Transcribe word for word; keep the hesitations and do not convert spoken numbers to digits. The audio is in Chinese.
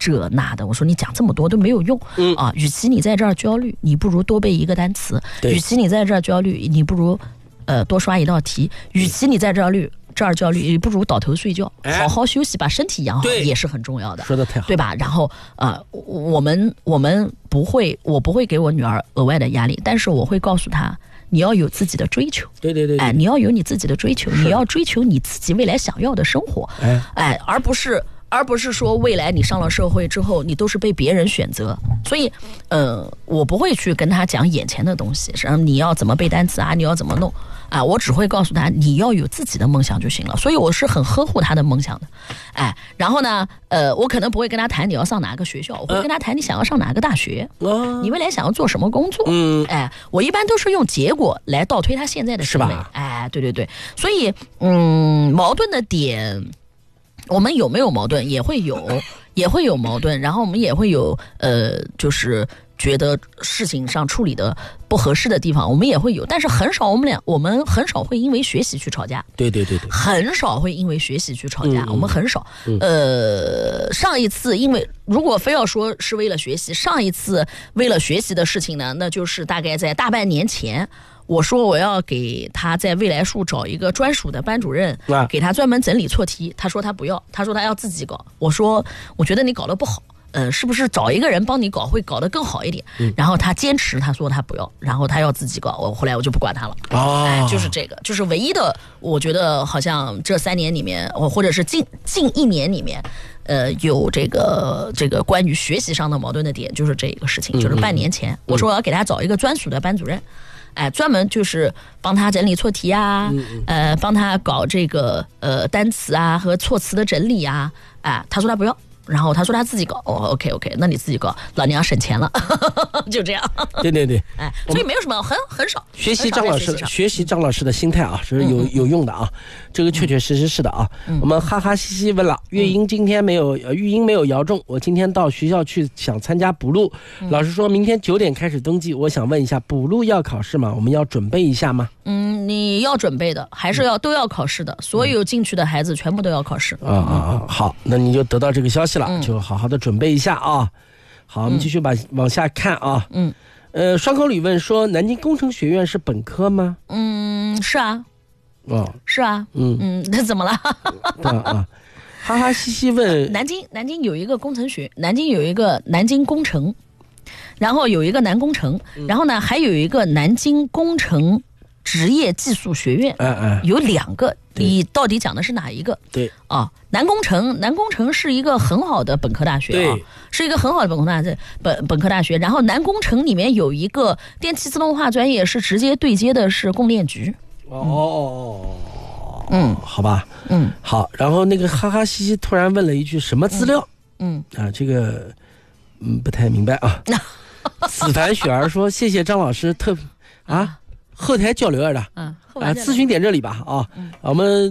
这那的，我说你讲这么多都没有用、嗯、啊，与其你在这儿焦虑，你不如多背一个单词，与其你在这儿焦虑，你不如呃多刷一道题，与其你在这儿虑这儿焦虑，不如倒头睡觉，好好休息，把身体养好也是很重要的。 说得太好， 对吧？然后呃，我们我们不会，我不会给我女儿额外的压力，但是我会告诉她，你要有自己的追求。 对对对， 哎，你要有你自己的追求，你要追求你自己未来想要的生活。哎哎，而不是。而不是说未来你上了社会之后你都是被别人选择，所以呃，我不会去跟他讲眼前的东西，然后你要怎么背单词啊，你要怎么弄啊，我只会告诉他你要有自己的梦想就行了。所以我是很呵护他的梦想的。哎，然后呢呃，我可能不会跟他谈你要上哪个学校，我会跟他谈你想要上哪个大学、嗯、你未来想要做什么工作。嗯，哎，我一般都是用结果来倒推他现在的行为。哎，对对对，所以嗯，矛盾的点我们有没有矛盾也会有，也会有矛盾，然后我们也会有呃，就是觉得事情上处理的不合适的地方，我们也会有，但是很少我们俩我们很少会因为学习去吵架。 对对对对， 很少会因为学习去吵架，嗯、我们很少。嗯、呃，上一次因为如果非要说是为了学习，上一次为了学习的事情呢，那就是大概在大半年前。我说我要给他在未来树找一个专属的班主任，给他专门整理错题。他说他不要，他说他要自己搞。我说我觉得你搞得不好，呃，是不是找一个人帮你搞会搞得更好一点？嗯、然后他坚持，他说他不要，然后他要自己搞。我后来我就不管他了。哦，哎，就是这个，就是唯一的，我觉得好像这三年里面，或者是近近一年里面。呃，有这个这个关于学习上的矛盾的点，就是这个事情，就是半年前，嗯、我说我要给他找一个专属的班主任，哎，专门就是帮他整理错题啊，嗯、呃，帮他搞这个呃单词啊和措辞的整理啊，哎，他说他不要。然后他说他自己搞，哦 ，OK OK， 那你自己搞，老娘省钱了，就这样。 对对对， 哎，所以没有什么很很少。 学习张老师的学习张老师的心态啊，是有、嗯、有用的啊，这个确确实实是的啊。嗯、我们哈哈嘻嘻问了，月英今天没有，育英没有摇中，我今天到学校去想参加补录，嗯、老师说明天九点开始登记，我想问一下，补录要考试吗？我们要准备一下吗？ 嗯，你要准备的，还是要、嗯、都要考试的，所有进去的孩子全部都要考试。 啊啊啊！好，那你就得到这个消息了。就好好的准备一下啊！好，我们继续把、嗯、往下看啊。嗯，呃，双口吕问说，南京工程学院是本科吗？ 嗯，是啊。 哦， 是啊。嗯嗯，那怎么了？ 啊啊！哈哈嘻嘻问， 南京南京有一个工程学，南京有一个南京工程，然后有一个南工程，嗯、然后呢还有一个南京工程职业技术学院， 嗯嗯， 有两个，你到底讲的是哪一个？ 对啊，南工程，南工程是一个很好的本科大学啊，是一个很好的本科大学，本本科大学。然后南工程里面有一个电气自动化专业，是直接对接的是供电局。 哦哦哦，嗯，好吧，嗯，好。然后那个哈哈嘻嘻突然问了一句什么资料？嗯，嗯啊，这个嗯不太明白啊。子凡雪儿说：“谢谢张老师特啊。”后台交流的，嗯，啊，咨询点这里吧，啊，嗯、我们。